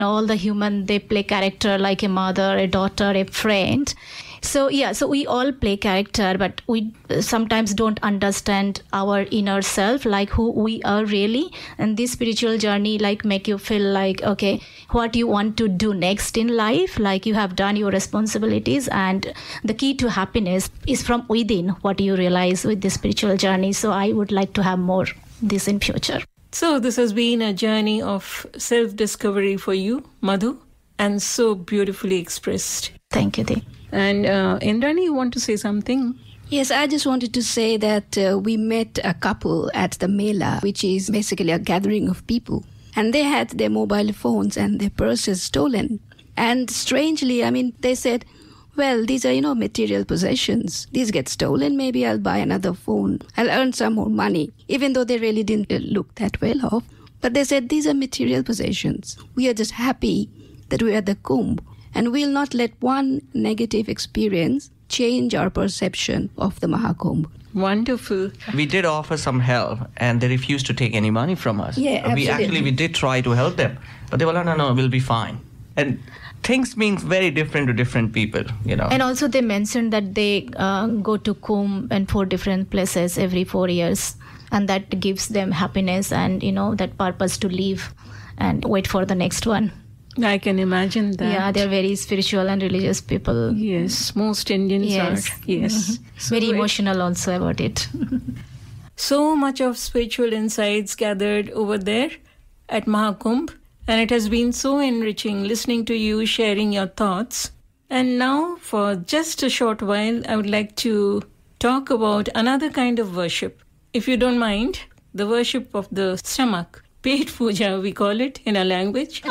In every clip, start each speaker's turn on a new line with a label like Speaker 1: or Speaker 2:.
Speaker 1: All the human, they play character like a mother, a daughter, a friend. So we all play character, but we sometimes don't understand our inner self, like who we are really. And this spiritual journey like make you feel like, okay, what you want to do next in life, like you have done your responsibilities, and the key to happiness is from within, what you realize with this spiritual journey. So I would like to have more this in future.
Speaker 2: So this has been a journey of self-discovery for you, Madhu, and so beautifully expressed.
Speaker 1: Thank you, Dee.
Speaker 2: And Indrani, you want to say something?
Speaker 3: Yes, I just wanted to say that we met a couple at the Mela, which is basically a gathering of people. And they had their mobile phones and their purses stolen. And strangely, they said, well, these are, material possessions. These get stolen, maybe I'll buy another phone. I'll earn some more money, even though they really didn't look that well off. But they said, these are material possessions. We are just happy that we're at the Kumbh. And we'll not let one negative experience change our perception of the Mahakumbh.
Speaker 2: Wonderful.
Speaker 4: We did offer some help, and they refused to take any money from us.
Speaker 3: Yeah, absolutely.
Speaker 4: We did try to help them, but they were like, no, we'll be fine. And things mean very different to different people,
Speaker 1: And also they mentioned that they go to Kumbh and 4 different places every 4 years. And that gives them happiness and, that purpose to live and wait for the next one.
Speaker 2: I can imagine that.
Speaker 1: Yeah, they're very spiritual and religious people.
Speaker 2: Yes, most Indians are. Yes.
Speaker 1: So very emotional also about it.
Speaker 2: So much of spiritual insights gathered over there at Mahakumbh. And it has been so enriching listening to you, sharing your thoughts. And now, for just a short while, I would like to talk about another kind of worship. If you don't mind, the worship of the stomach. Pet puja, we call it in our language.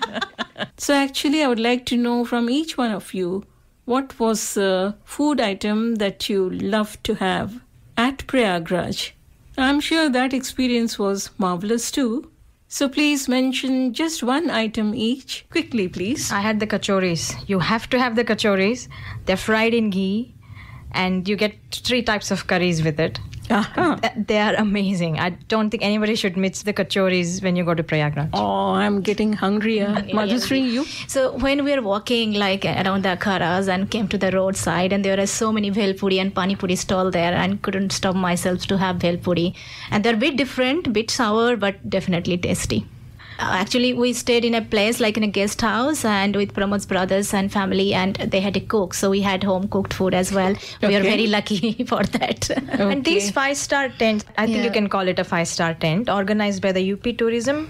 Speaker 2: So actually, I would like to know from each one of you, what was the food item that you loved to have at Prayagraj? I'm sure that experience was marvelous too. So please mention just one item each. Quickly, please.
Speaker 5: I had the kachoris. You have to have the kachoris. They're fried in ghee, and you get 3 types of curries with it.
Speaker 2: Uh-huh.
Speaker 5: They are amazing. I don't think anybody should miss the kachoris when you go to Prayagraj.
Speaker 2: Oh, I'm getting hungrier. Madhusri, you?
Speaker 1: So when we were walking like around the akharas and came to the roadside, and there were so many bhelpuri and pani puri stall there, and couldn't stop myself to have bhelpuri. And they're a bit different, bit sour, but definitely tasty. Actually, we stayed in a place like in a guest house and with Pramod's brothers and family, and they had a cook. So we had home cooked food as well. We are very lucky for that.
Speaker 2: Okay.
Speaker 5: And these 5-star tents, I think you can call it a 5-star tent, organized by the UP Tourism.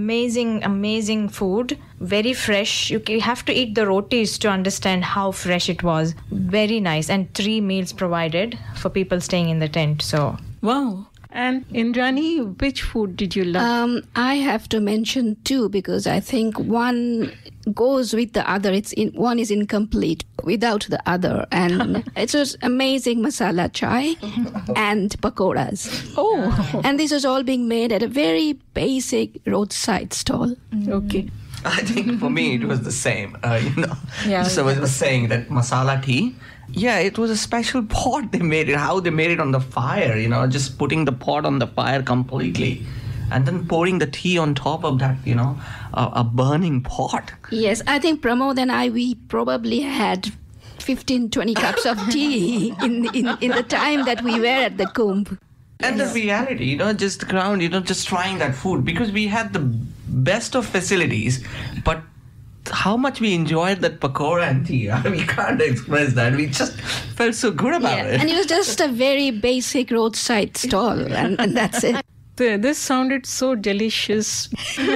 Speaker 5: Amazing food. Very fresh. You have to eat the rotis to understand how fresh it was. Very nice. And 3 meals provided for people staying in the tent. So
Speaker 2: Wow. And Indrani, which food did you love?
Speaker 3: I have to mention 2 because I think one goes with the other. One is incomplete without the other. And it was amazing masala chai and pakoras.
Speaker 2: Oh.
Speaker 3: And this was all being made at a very basic roadside stall.
Speaker 2: Okay.
Speaker 4: I think for me it was the same.
Speaker 5: Yeah.
Speaker 4: So I was saying that masala tea. Yeah, it was a special pot they made it. How they made it on the fire, just putting the pot on the fire completely, and then pouring the tea on top of that, a burning pot.
Speaker 3: Yes, I think Pramod and we probably had 15-20 cups of tea in the time that we were at the Kumbh.
Speaker 4: And the reality, just the ground, just trying that food, because we had the best of facilities, but how much we enjoyed that pakora and tea. We can't express that. We just felt so good about it.
Speaker 3: And it was just a very basic roadside stall, and that's it.
Speaker 2: This sounded so delicious.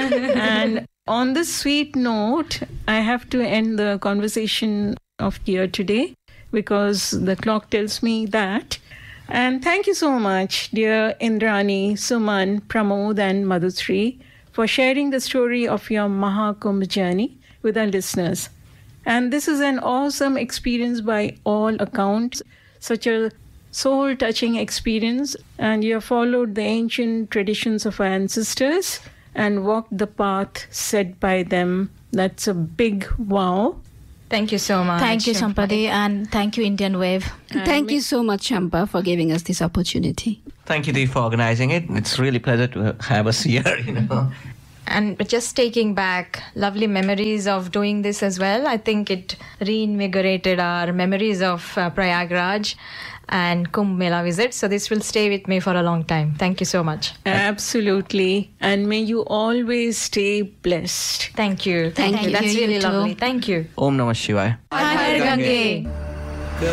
Speaker 2: And on this sweet note, I have to end the conversation of here today because the clock tells me that. And thank you so much, dear Indrani, Suman, Pramod and Madhusri, for sharing the story of your Mahakumbh journey with our listeners. And this is an awesome experience by all accounts, such a soul-touching experience. And you have followed the ancient traditions of our ancestors and walked the path set by them. That's a big wow.
Speaker 5: thank you so much.
Speaker 1: Thank you, Sampadi, and thank you, Indian Wave.
Speaker 3: Thank you so much, Champa, for giving us this opportunity.
Speaker 4: Thank you, Dee, for organizing it. It's really a pleasure to have us here,
Speaker 5: And just taking back lovely memories of doing this as well. I think it reinvigorated our memories of Prayagraj and Kumbh Mela visit. So this will stay with me for a long time. Thank you so much.
Speaker 2: Absolutely. And may you always stay blessed.
Speaker 5: Thank you.
Speaker 3: Thank you.
Speaker 5: That's
Speaker 3: You
Speaker 5: really
Speaker 3: too.
Speaker 5: lovely. Thank you.
Speaker 4: Om Namah Shivaya.
Speaker 1: Har Har Gange.